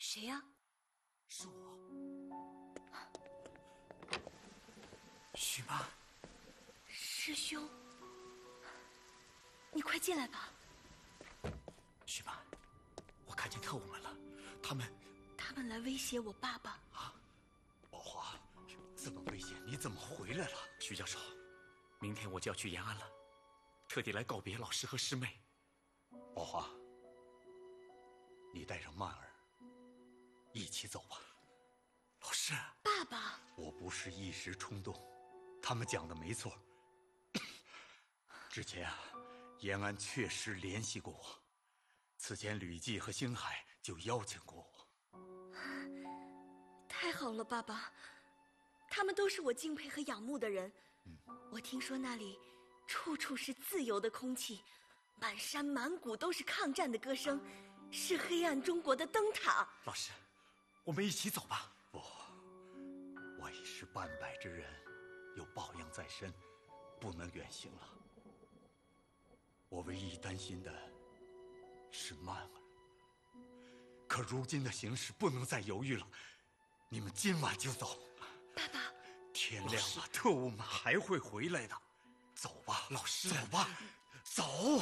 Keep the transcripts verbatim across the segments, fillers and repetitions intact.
谁呀？ 是我，许妈。 师兄，你快进来吧。 许妈，我看见特务们了，他们他们来威胁我爸爸。 啊，宝华，这么危险，你怎么回来了？徐教授，明天我就要去延安了，特地来告别老师和师妹。宝华，你带上曼儿一起走吧。老师， 爸爸， 我不是一时冲动，他们讲的没错。之前啊，延安确实联系过我，此前吕季和星海就邀请过我。 太好了，爸爸，他们都是我敬佩和仰慕的人。 嗯， 我听说那里处处是自由的空气，满山满谷都是抗战的歌声，是黑暗中国的灯塔。 老师，我们一起走吧。不，我已是半百之人，有抱恙在身，不能远行了。我唯一担心的是曼儿，可如今的形势不能再犹豫了，你们今晚就走。 爸爸， 天亮了，特务们还会回来的。走吧，老师，走吧，走。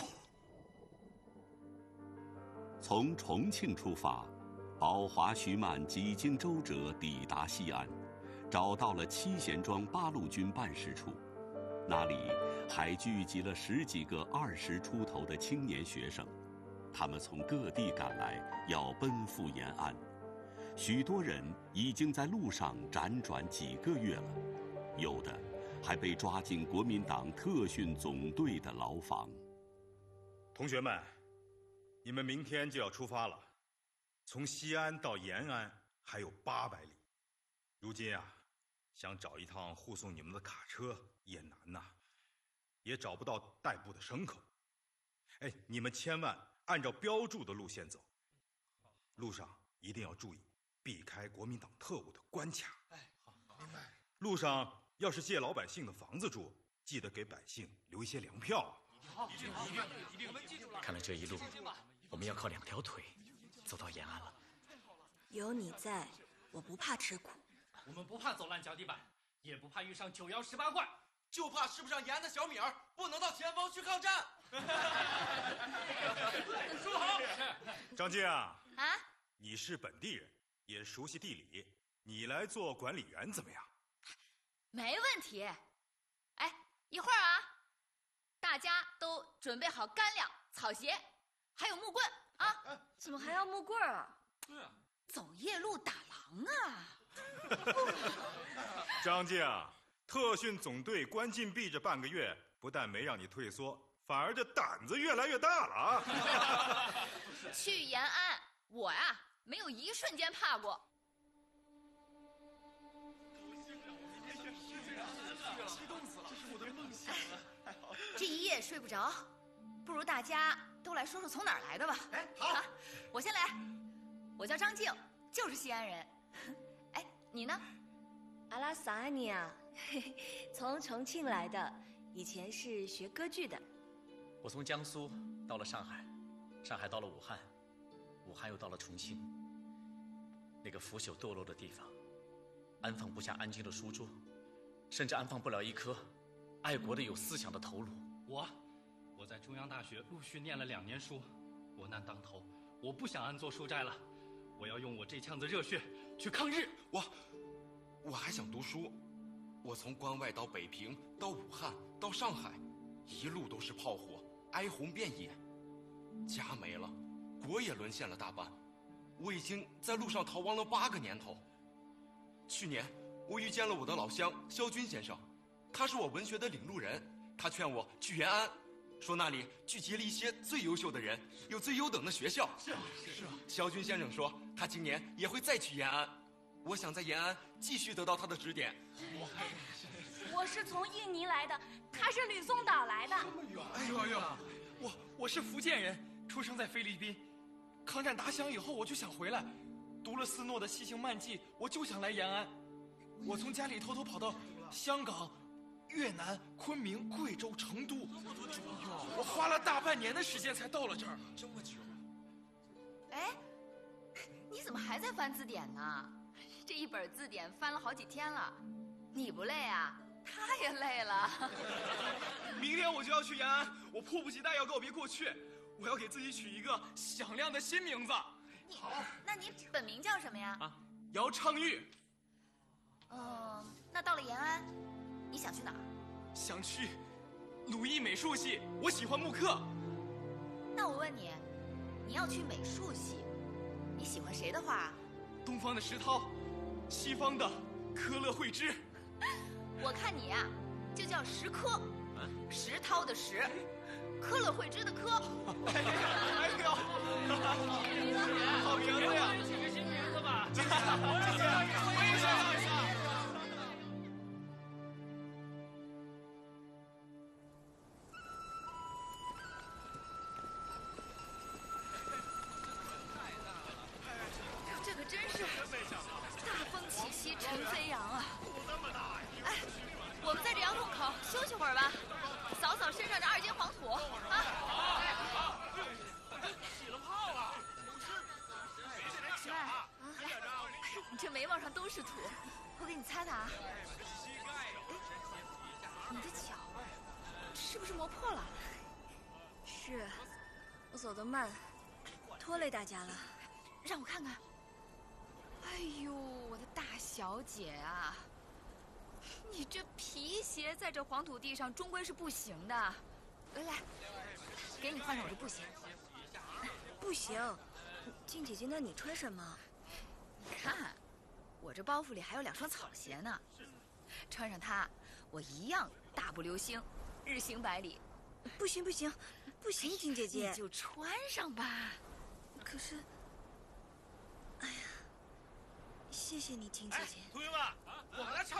从重庆出发，宝华、徐曼几经周折抵达西安，找到了七贤庄八路军办事处。那里还聚集了十几个二十出头的青年学生，他们从各地赶来，要奔赴延安。许多人已经在路上辗转几个月了，有的还被抓进国民党特训总队的牢房。 同学们，你们明天就要出发了，从西安到延安还有八百里。如今啊，想找一趟护送你们的卡车也难呐，也找不到代步的牲口。哎，你们千万按照标注的路线走，路上一定要注意避开国民党特务的关卡。 哎，好，明白。 路上要是借老百姓的房子住，记得给百姓留一些粮票啊。 好，一定好，一定一定，我们记住了。 看来这一路我们要靠两条腿走到延安了。 有你在，我不怕吃苦。 我们不怕走烂脚底板，也不怕遇上九幺十八怪， 就怕吃不上延安的小米儿，不能到前方去抗战。 说好。 张静啊， 啊， 你是本地人，也熟悉地理，你来做管理员怎么样？ 没问题。哎，一会儿啊，大家都准备好干粮、草鞋，还有木棍啊。 怎么还要木棍啊？ 对啊， 走夜路打狼啊。 张静，特训总队关禁闭这半个月，不但没让你退缩，反而这胆子越来越大了啊！ 去延安，我呀没有一瞬间怕过。 激动死了，这是我的梦想啊！ 这一夜睡不着，不如大家都来说说从哪儿来的吧。 哎，好， 啊，我先来，我叫张静，就是西安人。哎，你呢？ 阿拉萨安尼啊，从重庆来的，以前是学歌剧的。 我从江苏到了上海，上海到了武汉，武汉又到了重庆。那个腐朽堕落的地方，安放不下安静的书桌，甚至安放不了一颗爱国的有思想的头颅。 我，我在中央大学陆续念了两年书，国难当头，我不想安坐书斋了，我要用我这腔子热血去抗日。 我，我还想读书。我从关外到北平，到武汉，到上海，一路都是炮火，哀鸿遍野，家没了，国也沦陷了大半。我已经在路上逃亡了八个年头。去年我遇见了我的老乡萧军先生，他是我文学的领路人，他劝我去延安，说那里聚集了一些最优秀的人，有最优等的学校。 是啊，是啊。 萧军先生说他今年也会再去延安，我想在延安继续得到他的指点。 我是从印尼来的，他是吕宋岛来的。 哎呦哎呦，我我是福建人，出生在菲律宾。抗战打响以后，我就想回来，读了斯诺的《西行漫记》，我就想来延安。我从家里偷偷跑到香港、越南、昆明、贵州、成都，我花了大半年的时间才到了这儿。 这么久？ 哎，你你怎么还在翻字典呢？这一本字典翻了好几天了，你不累啊？他也累了。 明天我就要去延安，我迫不及待要告别过去，我要给自己取一个响亮的新名字。 好，那你本名叫什么呀？ 啊，姚昌钰。 嗯，那到了延安，你想去哪儿？ 想去鲁艺美术系，我喜欢木刻。 那我问你，你要去美术系，你喜欢谁的画？ 东方的石涛，西方的科勒惠芝。 我看你呀、啊，就叫石科，石涛的石，科勒惠芝的科。 哎呦，好名字呀！ 起个新名字吧。 谢谢，我也想要一下。 这可真是大风起兮尘飞扬啊！哎，我们在这窑洞口休息会儿吧，扫扫身上这二阶黄土啊！ 起了泡了。 起来啊！来，你这眉毛上都是土，我给你擦擦啊。哎，你的脚是不是磨破了？ 是，我走得慢，拖累大家了。 让我看看。哎呦，我的大小姐啊！你这皮鞋在这黄土地上终归是不行的。来来，给你换上我这布鞋。 不行，静姐姐，那你穿什么？ 你看，我这包袱里还有两双草鞋呢，穿上它，我一样大步流星，日行百里。 不行不行不行，静姐姐， 你就穿上吧。 可是，哎呀，谢谢你，静姐姐。 同学们，我们来抢。